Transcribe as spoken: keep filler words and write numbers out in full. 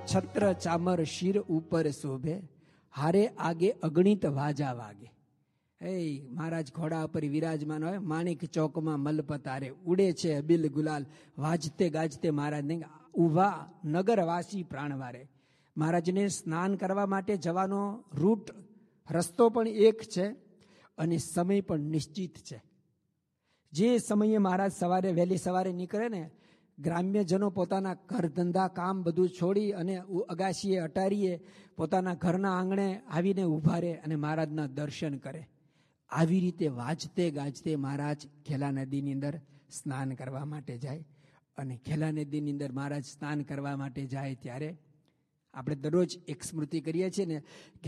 છત્ર ચામર શિર ઉપર શોભે, હારે આગે અગણિત વાજા વાગે. હે મહારાજ ઘોડા ઉપર વિરાજમાન હોય, માણિક ચોકમાં મલપતારે ઉડે છે અબિલ ગુલાલ, વાજતે ગાજતે મહારાજ ને ઉભા નગરવાસી પ્રાણવારે. મહારાજને સ્નાન કરવા માટે જવાનો રૂટ રસ્તો પણ એક છે અને સમય પણ નિશ્ચિત છે. જે સમયે મહારાજ સવારે વહેલી સવારે નીકળે ને, ગ્રામ્યજનો પોતાના ઘર ધંધા કામ બધું છોડી અને અગાશીએ અટારીએ પોતાના ઘરના આંગણે આવીને ઊભા રહે અને મહારાજના દર્શન કરે. આવી રીતે વાજતે ગાજતે મહારાજ ખેલા નદીની અંદર સ્નાન કરવા માટે જાય. અને ખેલા નદીની અંદર મહારાજ સ્નાન કરવા માટે જાય ત્યારે આપણે દરરોજ એક સ્મૃતિ કરીએ છીએ ને